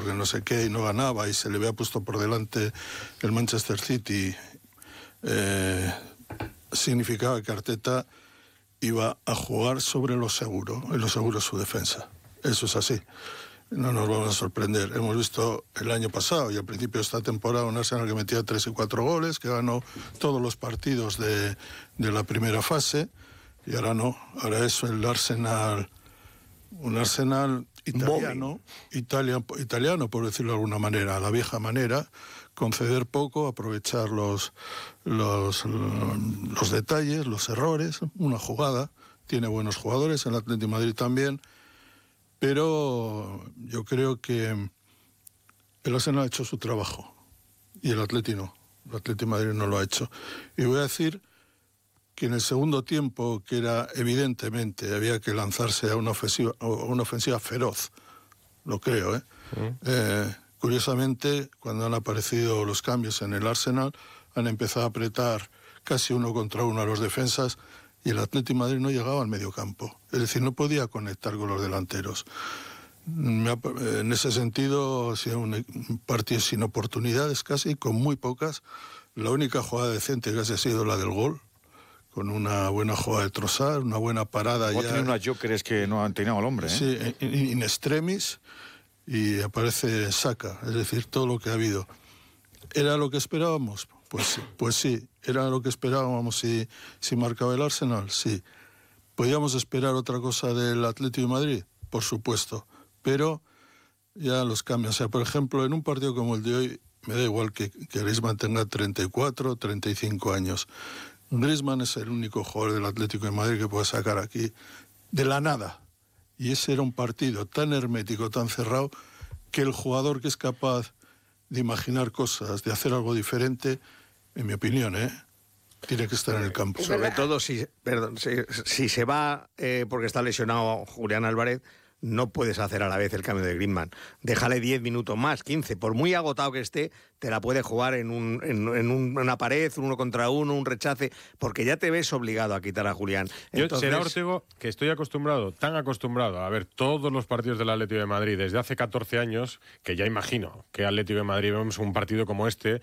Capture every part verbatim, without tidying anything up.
porque no sé qué y no ganaba y se le había puesto por delante el Manchester City, eh, significaba que Arteta iba a jugar sobre lo seguro, y lo seguro es su defensa. Eso es así. No nos vamos a sorprender. Hemos visto el año pasado y al principio de esta temporada un Arsenal que metía tres y cuatro goles, que ganó todos los partidos de, de la primera fase, y ahora no. Ahora es el Arsenal, un Arsenal italiano, italiano, italiano, por decirlo de alguna manera, a la vieja manera, conceder poco, aprovechar los, los, los detalles, los errores, una jugada. Tiene buenos jugadores, el Atlético de Madrid también, pero yo creo que el Arsenal ha hecho su trabajo y el Atlético no. El Atlético de Madrid no lo ha hecho. Y voy a decir que en el segundo tiempo, que era evidentemente, había que lanzarse a una ofensiva, a una ofensiva feroz, lo creo, ¿eh? Mm. eh Curiosamente, cuando han aparecido los cambios en el Arsenal, han empezado a apretar casi uno contra uno a los defensas y el Atlético de Madrid no llegaba al mediocampo. Es decir, no podía conectar con los delanteros. En ese sentido, ha sido un partido sin oportunidades casi, con muy pocas. La única jugada decente casi ha sido la del gol, con una buena jugada de Trossard, una buena parada. O ya. tiene unas jokers que no han tenido al hombre, ¿eh? Sí, in, in extremis. Y aparece Saka, es decir, todo lo que ha habido. ¿Era lo que esperábamos? Pues, pues sí, era lo que esperábamos si, si marcaba el Arsenal, sí. ¿Podíamos esperar otra cosa del Atlético de Madrid? Por supuesto, pero ya los cambios. O sea, por ejemplo, en un partido como el de hoy, me da igual que, que Griezmann tenga treinta y cuatro, treinta y cinco años. Griezmann es el único jugador del Atlético de Madrid que puede sacar aquí de la nada. Y ese era un partido tan hermético, tan cerrado, que el jugador que es capaz de imaginar cosas, de hacer algo diferente, en mi opinión, ¿eh? tiene que estar en el campo. Sobre todo si, perdón, si, si se va eh, porque está lesionado Julián Álvarez, no puedes hacer a la vez el cambio de Griezmann. Déjale diez minutos más, quince. Por muy agotado que esté, te la puede jugar en, un, en, en un, una pared, un uno contra uno, un rechace, porque ya te ves obligado a quitar a Julián. Entonces... Yo, será Ortego, que estoy acostumbrado, tan acostumbrado a ver todos los partidos del Atlético de Madrid desde hace catorce años, que ya imagino que Atlético de Madrid vemos un partido como este.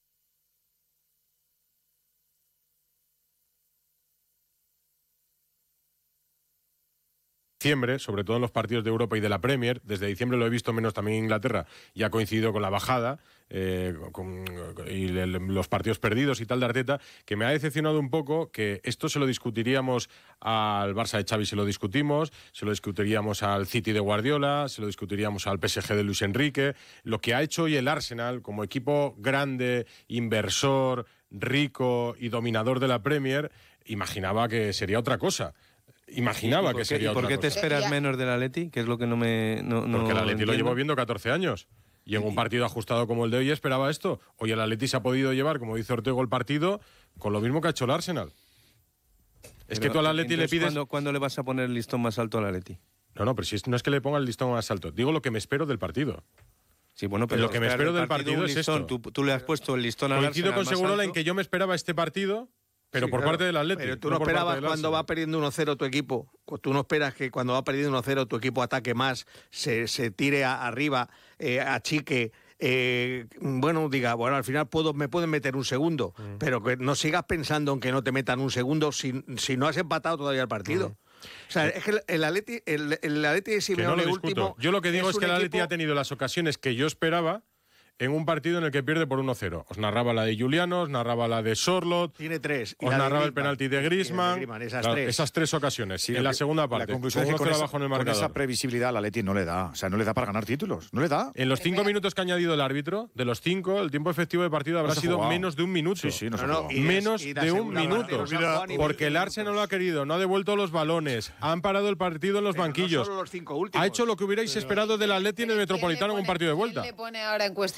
Diciembre, sobre todo en los partidos de Europa y de la Premier, desde diciembre lo he visto menos también en Inglaterra, y ha coincidido con la bajada eh, con, y el, los partidos perdidos y tal de Arteta, que me ha decepcionado un poco, que esto se lo discutiríamos al Barça de Xavi, se lo discutimos, se lo discutiríamos al City de Guardiola, se lo discutiríamos al P S G de Luis Enrique. Lo que ha hecho hoy el Arsenal como equipo grande, inversor, rico y dominador de la Premier, imaginaba que sería otra cosa. Imaginaba que qué, sería ¿Y por qué otra te cosa. esperas menos del Atleti? Que es lo que no me no, no Porque el Atleti entiendo. lo llevo viendo catorce años. Y en un partido ajustado como el de hoy esperaba esto. Hoy el Atleti se ha podido llevar, como dice Ortego, el partido con lo mismo que ha hecho el Arsenal. Es Pero, que tú al Atleti le pides... ¿cuándo, ¿Cuándo le vas a poner el listón más alto al Atleti? No, no, pero si es, no es que le ponga el listón más alto. Digo lo que me espero del partido. Sí, bueno, pero lo que me espero del partido, partido es listón, esto. Tú, tú le has puesto el listón al Arsenal. Coincido con Segurola en que yo me esperaba este partido... Pero sí, por claro. parte del Atleti. Pero tú no no esperabas cuando Arsenal. va perdiendo uno cero tu equipo. Tú no esperas que cuando va perdiendo uno cero tu equipo ataque más, se, se tire a, arriba, eh, achique. Eh, bueno, diga, bueno, al final puedo, me pueden meter un segundo. Mm. Pero que no sigas pensando en que no te metan un segundo si, si no has empatado todavía el partido. Mm. O sea, es que el Atleti, el, el Atleti de Simeone no último. Yo lo que digo es, es que el Atleti equipo... ha tenido las ocasiones que yo esperaba en un partido en el que pierde por uno cero. Os narraba la de Juliano, os narraba la de Sorloth. Tiene tres. Os narraba el penalti de Griezmann. Griezmann esas, claro, tres. esas tres ocasiones. Sí, en la segunda parte. La conclusión es que con esa, con esa previsibilidad la Atleti no le da. O sea, no le da para ganar títulos. No le da. En los cinco minutos que ha añadido el árbitro, de los cinco, el tiempo efectivo de partido habrá no sido jugado. menos de un minuto. Sí, sí, no, no, no, y menos y de un minuto. Porque el Arsenal no lo ha querido, no ha devuelto los balones, han parado el partido en los pero banquillos. No los cinco últimos. Ha hecho lo que hubierais pero esperado del Atleti en el Metropolitano en un partido de vuelta. ¿Quién le pone ahora en cuestión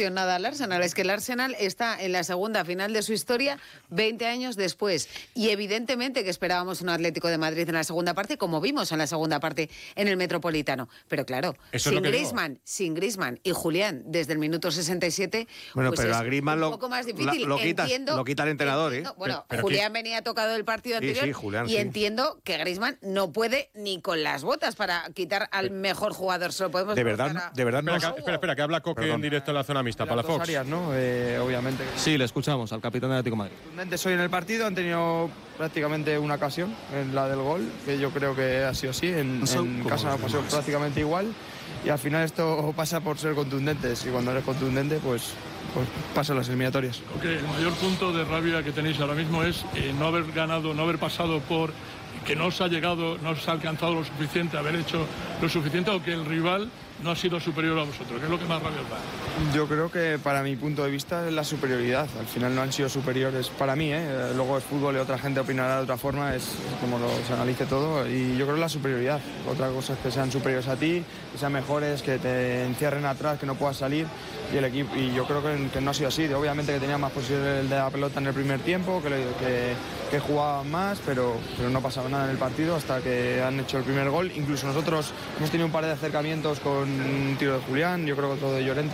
nada al Arsenal, es que el Arsenal está en la segunda final de su historia veinte años después. Y evidentemente que esperábamos un Atlético de Madrid en la segunda parte, como vimos en la segunda parte en el Metropolitano. Pero claro, Eso sin Griezmann, sin Griezmann y Julián desde el minuto sesenta y siete, bueno, pues pero es a Griezmann un lo, poco más difícil. lo, lo quitas, entiendo, lo quita el entrenador, entiendo, ¿eh? Bueno, Pero- pero Julián aquí- venía tocado del partido Sí, anterior sí, Julián, y sí. entiendo que Griezmann no puede ni con las botas para quitar al mejor jugador. Se lo podemos De verdad, preguntar a- de verdad no. Espera, que, espera, espera, que habla Coque Perdón. en directo en la zona mixta, para la Las dos Fox. áreas, ¿no? Eh, obviamente. Sí, le escuchamos al capitán del Atlético de Madrid. Contundentes hoy en el partido, han tenido prácticamente una ocasión, en la del gol, que yo creo que ha sido así. En, No son en como casa los ha pasado demás. prácticamente igual. Y al final esto pasa por ser contundentes. Y cuando eres contundente, pues, pues pasan las eliminatorias. Creo que el mayor punto de rabia que tenéis ahora mismo es eh, no haber ganado, no haber pasado por que no os ha llegado, no os ha alcanzado lo suficiente, haber hecho lo suficiente o que el rival no ha sido superior a vosotros, que es lo que más rabia os da. Yo creo que para mi punto de vista es la superioridad. Al final no han sido superiores para mí, ¿eh? Luego es fútbol y otra gente opinará de otra forma, es como lo se analice todo. Y yo creo la superioridad. Otra cosa es que sean superiores a ti, que sean mejores, que te encierren atrás, que no puedas salir. Y el equipo, y yo creo que, que no ha sido así. Obviamente que tenía más posesión de la pelota en el primer tiempo, que, que, que jugaban más, pero, pero no pasaba nada en el partido hasta que han hecho el primer gol. Incluso nosotros hemos tenido un par de acercamientos con un tiro de Julián, yo creo que otro de Llorente.